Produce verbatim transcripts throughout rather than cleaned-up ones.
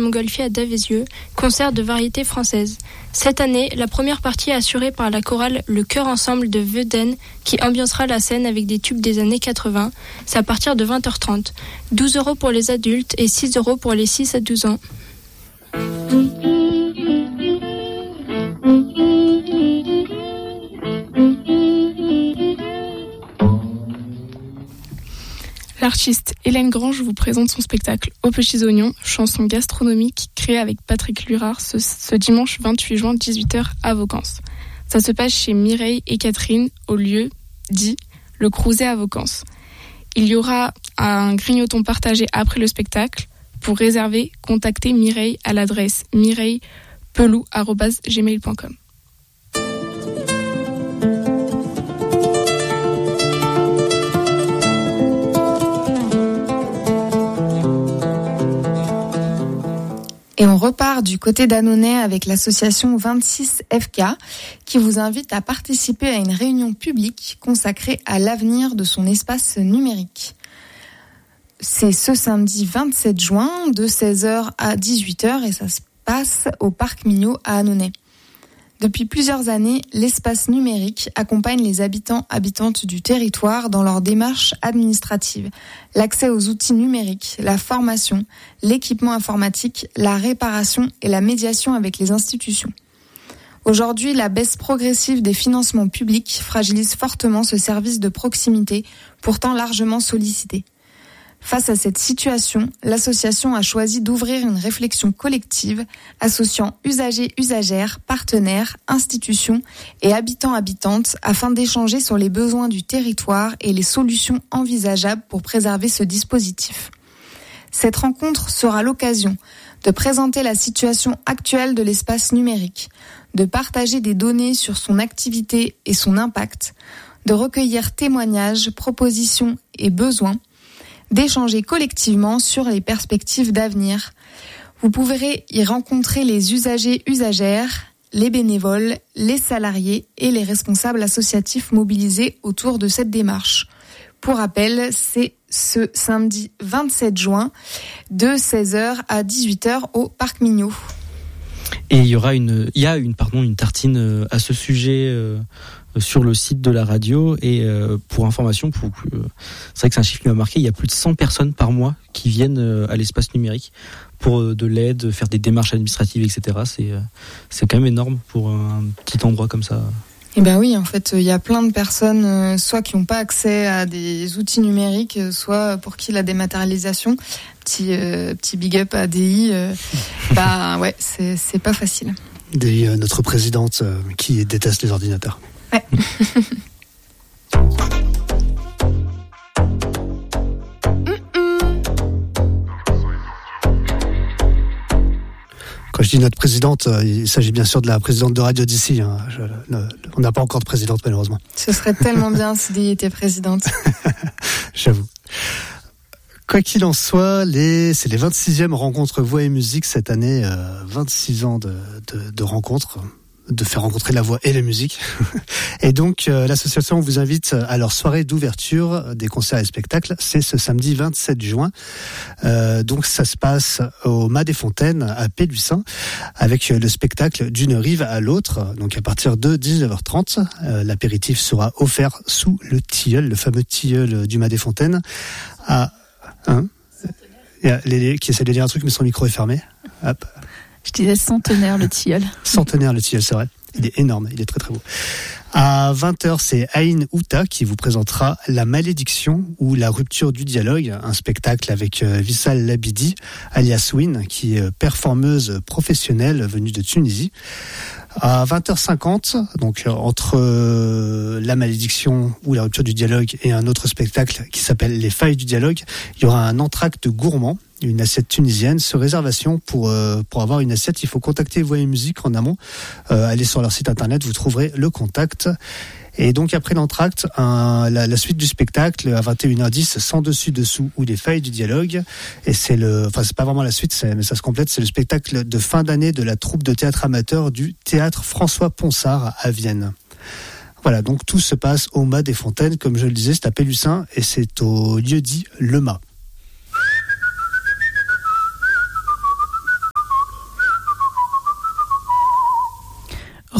Montgolfier à Davézieux, concert de variété française. Cette année, la première partie est assurée par la chorale Le Chœur Ensemble de Weuden, qui ambiancera la scène avec des tubes des années quatre-vingts. C'est à partir de vingt heures trente. douze euros pour les adultes et six euros pour les six à douze ans. L'artiste Hélène Grange vous présente son spectacle Aux Petits Oignons, chanson gastronomique créée avec Patrick Lurard ce, ce dimanche vingt-huit juin dix-huit heures à Vaucans. Ça se passe chez Mireille et Catherine au lieu dit Le Crouzet à Vaucans. Il y aura un grignoton partagé après le spectacle. Pour réserver, contactez Mireille à l'adresse mireille pelou arobase gmail point com. Et on repart du côté d'Annonay avec l'association vingt-six F K qui vous invite à participer à une réunion publique consacrée à l'avenir de son espace numérique. C'est ce samedi vingt-sept juin de seize heures à dix-huit heures et ça se passe au Parc Mignot à Annonay. Depuis plusieurs années, l'espace numérique accompagne les habitants habitantes du territoire dans leurs démarches administratives. L'accès aux outils numériques, la formation, l'équipement informatique, la réparation et la médiation avec les institutions. Aujourd'hui, la baisse progressive des financements publics fragilise fortement ce service de proximité, pourtant largement sollicité. Face à cette situation, l'association a choisi d'ouvrir une réflexion collective associant usagers, usagères, partenaires, institutions et habitants-habitantes afin d'échanger sur les besoins du territoire et les solutions envisageables pour préserver ce dispositif. Cette rencontre sera l'occasion de présenter la situation actuelle de l'espace numérique, de partager des données sur son activité et son impact, de recueillir témoignages, propositions et besoins, d'échanger collectivement sur les perspectives d'avenir. Vous pourrez y rencontrer les usagers, usagères, les bénévoles, les salariés et les responsables associatifs mobilisés autour de cette démarche. Pour rappel, c'est ce samedi vingt-sept juin de seize heures à dix-huit heures au Parc Mignot. Et il y aura une, il y a une, pardon, une tartine à ce sujet euh, sur le site de la radio. Et euh, pour information, pour, euh, c'est vrai que c'est un chiffre qui m'a marqué. Il y a plus de cent personnes par mois qui viennent euh, à l'espace numérique pour euh, de l'aide, faire des démarches administratives, et cetera. C'est, euh, c'est quand même énorme pour un petit endroit comme ça. Eh ben oui, en fait, il y a plein de personnes, euh, soit qui n'ont pas accès à des outils numériques, euh, soit pour qui la dématérialisation, petit euh, petit big up à D I, euh, bah ouais, c'est c'est pas facile. D I, euh, notre présidente euh, qui déteste les ordinateurs. Ouais. Quand je dis notre présidente, il s'agit bien sûr de la présidente de Radio d'ici. Hein. Je, le, on n'a pas encore de présidente, malheureusement. Ce serait tellement bien si D I était présidente. J'avoue. Quoi qu'il en soit, les, c'est les vingt-sixième rencontres Voix et Musique cette année. Euh, vingt-six ans de, de, de rencontres, de faire rencontrer la voix et la musique. Et donc, euh, l'association vous invite à leur soirée d'ouverture des concerts et spectacles. C'est ce samedi vingt-sept juin. Euh, donc, ça se passe au Mas des Fontaines à Pélussin avec le spectacle D'une rive à l'autre. Donc, à partir de dix-neuf heures trente, euh, l'apéritif sera offert sous le tilleul, le fameux tilleul du Mas des Fontaines. À, hein, il y a les, qui essaie de dire un truc, mais son micro est fermé. Hop. Je disais centenaire le tilleul. Centenaire le tilleul, c'est vrai. Il est énorme, il est très très beau. À vingt heures, c'est Aïn Outa qui vous présentera La malédiction ou la rupture du dialogue, un spectacle avec Vissal Labidi, alias Win, qui est performeuse professionnelle venue de Tunisie. À vingt heures cinquante, donc entre La malédiction ou la rupture du dialogue et un autre spectacle qui s'appelle Les failles du dialogue, il y aura un entracte gourmand, une assiette tunisienne, sur réservation. Pour euh, pour avoir une assiette, il faut contacter Voix et Musique en amont. Euh, allez sur leur site internet, vous trouverez le contact. Et donc après l'entracte, un, la, la suite du spectacle à vingt et une heures dix, Sans dessus dessous ou Les failles du dialogue. Et c'est le, enfin c'est pas vraiment la suite, c'est, mais ça se complète. C'est le spectacle de fin d'année de la troupe de théâtre amateur du théâtre François Ponsard à Vienne. Voilà, donc tout se passe au Mas des Fontaines, comme je le disais, c'est à Pélussin et c'est au lieu dit Le Mas.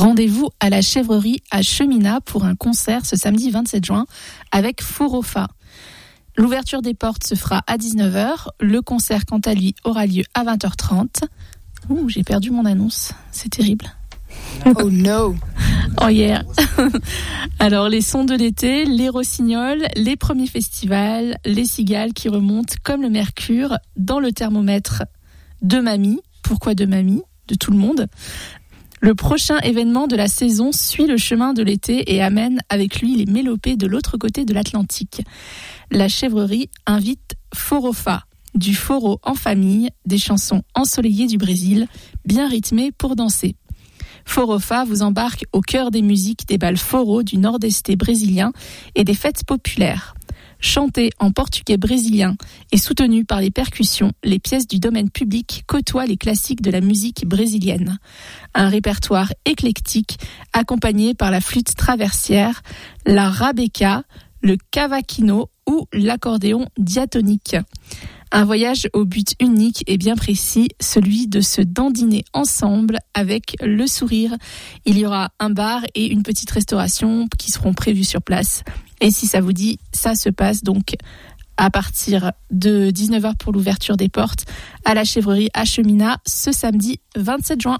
Rendez-vous à la Chèvrerie à Cheminat pour un concert ce samedi vingt-sept juin avec Forofa. L'ouverture des portes se fera à dix-neuf heures. Le concert, quant à lui, aura lieu à vingt heures trente. Ouh, j'ai perdu mon annonce. C'est terrible. Oh no! Oh yeah! Alors, les sons de l'été, les rossignols, les premiers festivals, les cigales qui remontent comme le mercure dans le thermomètre de mamie. Pourquoi de mamie? De tout le monde. Le prochain événement de la saison suit le chemin de l'été et amène avec lui les mélopées de l'autre côté de l'Atlantique. La Chèvrerie invite Forofa, du foro en famille, des chansons ensoleillées du Brésil, bien rythmées pour danser. Forofa vous embarque au cœur des musiques des bals foro du nord-est brésilien et des fêtes populaires. Chantées en portugais brésilien et soutenues par les percussions, les pièces du domaine public côtoient les classiques de la musique brésilienne. Un répertoire éclectique accompagné par la flûte traversière, la rabeca, le cavaquinho ou l'accordéon diatonique. Un voyage au but unique et bien précis, celui de se dandiner ensemble avec le sourire. Il y aura un bar et une petite restauration qui seront prévus sur place. Et si ça vous dit, ça se passe donc à partir de dix-neuf heures pour l'ouverture des portes à la Chèvrerie à Cheminat ce samedi vingt-sept juin.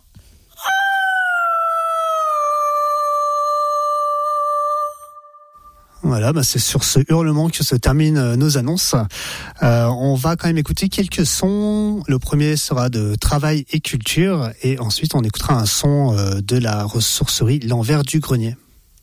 Voilà, bah c'est sur ce hurlement que se terminent nos annonces. Euh, on va quand même écouter quelques sons. Le premier sera de Travail et Culture et ensuite on écoutera un son de la ressourcerie L'Envers du Grenier.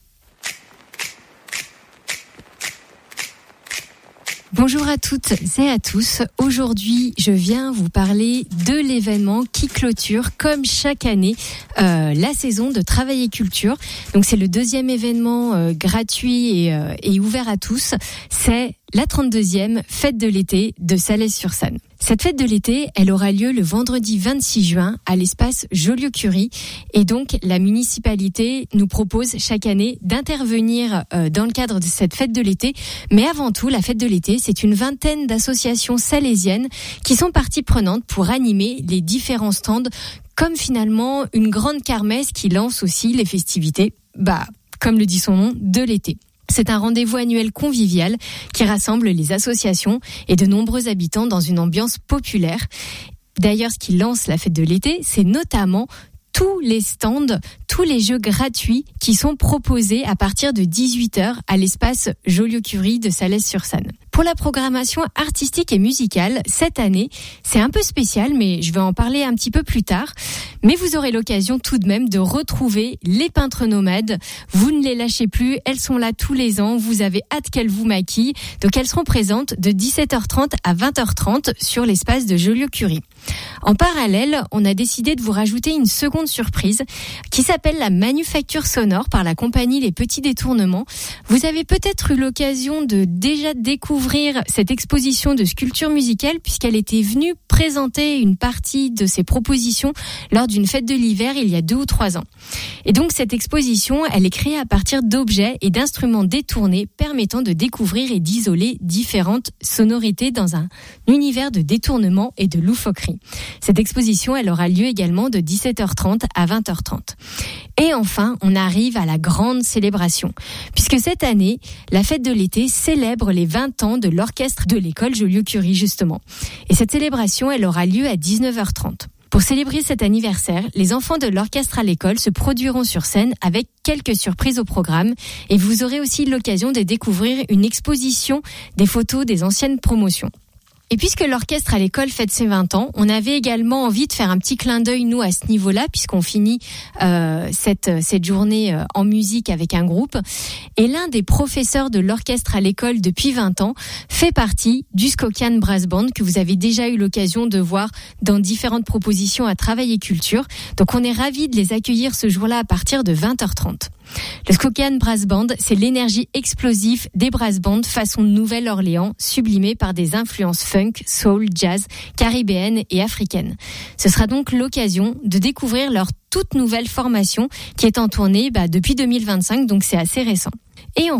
Bonjour à toutes et à tous. Aujourd'hui, je viens vous parler de l'événement qui clôture, comme chaque année, euh, la saison de Travail et Culture. Donc, c'est le deuxième événement euh, gratuit et, euh, et ouvert à tous. C'est la trente-deuxième fête de l'été de Salles-sur-Sanne. Cette fête de l'été, elle aura lieu le vendredi vingt-six juin à l'espace Joliot-Curie. Et donc, la municipalité nous propose chaque année d'intervenir euh, dans le cadre de cette fête de l'été. Mais avant tout, la fête de l'été, c'est une vingtaine d'associations salésiennes qui sont parties prenantes pour animer les différents stands, comme finalement une grande kermesse qui lance aussi les festivités, bah, comme le dit son nom, de l'été. C'est un rendez-vous annuel convivial qui rassemble les associations et de nombreux habitants dans une ambiance populaire. D'ailleurs, ce qui lance la fête de l'été, c'est notamment tous les stands, tous les jeux gratuits qui sont proposés à partir de dix-huit heures à l'espace Joliot-Curie de Salles-sur-Sanne. Pour la programmation artistique et musicale, cette année, c'est un peu spécial, mais je vais en parler un petit peu plus tard. Mais vous aurez l'occasion tout de même de retrouver les peintres nomades. Vous ne les lâchez plus, elles sont là tous les ans. Vous avez hâte qu'elles vous maquillent. Donc elles seront présentes de dix-sept heures trente à vingt heures trente sur l'espace de Joliot-Curie. En parallèle, on a décidé de vous rajouter une seconde surprise qui s'appelle la manufacture sonore par la compagnie Les Petits Détournements. Vous avez peut-être eu l'occasion de déjà découvrir cette exposition de sculpture musicale puisqu'elle était venue présenter une partie de ses propositions lors d'une fête de l'hiver il y a deux ou trois ans. Et donc cette exposition, elle est créée à partir d'objets et d'instruments détournés permettant de découvrir et d'isoler différentes sonorités dans un univers de détournement et de loufoquerie. Cette exposition, elle aura lieu également de dix-sept heures trente à vingt heures trente. Et enfin, on arrive à la grande célébration, puisque cette année, la fête de l'été célèbre les vingt ans de l'orchestre de l'école Joliot-Curie, justement. Et cette célébration, elle aura lieu à dix-neuf heures trente. Pour célébrer cet anniversaire, les enfants de l'orchestre à l'école se produiront sur scène avec quelques surprises au programme et vous aurez aussi l'occasion de découvrir une exposition des photos des anciennes promotions. Et puisque l'orchestre à l'école fête ses vingt ans, on avait également envie de faire un petit clin d'œil, nous, à ce niveau-là, puisqu'on finit euh, cette, cette journée euh, en musique avec un groupe. Et l'un des professeurs de l'orchestre à l'école depuis vingt ans fait partie du Skokian Brass Band, que vous avez déjà eu l'occasion de voir dans différentes propositions à Travail et Culture. Donc on est ravis de les accueillir ce jour-là à partir de vingt heures trente. Le Skokian Brass Band, c'est l'énergie explosive des brass bands façon Nouvelle-Orléans, sublimée par des influences funk, soul, jazz, caribéennes et africaines. Ce sera donc l'occasion de découvrir leur toute nouvelle formation qui est en tournée bah, depuis deux mille vingt-cinq, donc c'est assez récent. Et enfin,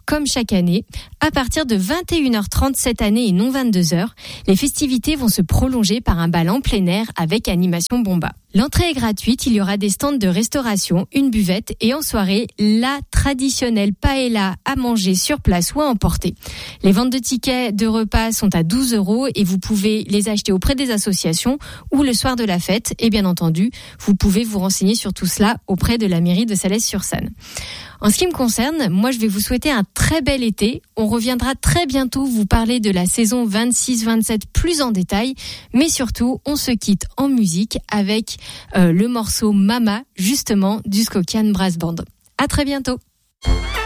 comme chaque année, à partir de vingt et une heures trente cette année et non vingt-deux heures, les festivités vont se prolonger par un bal en plein air avec animation bomba. L'entrée est gratuite, il y aura des stands de restauration, une buvette et en soirée, la traditionnelle paella à manger sur place ou à emporter. Les ventes de tickets de repas sont à douze euros et vous pouvez les acheter auprès des associations ou le soir de la fête. Et bien entendu, vous pouvez vous renseigner sur tout cela auprès de la mairie de Salles-sur-Sanne. En ce qui me concerne, moi je vais vous souhaiter un très bel été. On reviendra très bientôt vous parler de la saison vingt-six vingt-sept plus en détail. Mais surtout, on se quitte en musique avec euh, le morceau Mama, justement, du Skokian Brass Band. À très bientôt.